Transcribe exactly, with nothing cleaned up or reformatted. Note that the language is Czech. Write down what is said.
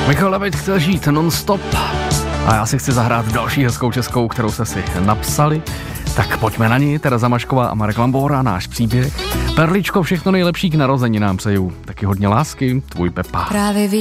Michal David chce žít non-stop a já si chci zahrát další hezkou českou, kterou jste si napsali. Tak pojďme na ní, Tereza Mašková a Marek Lambóra, náš příběh. Perličko, všechno nejlepší k narozeninám přeju. Taky hodně lásky, tvůj Pepa. Právě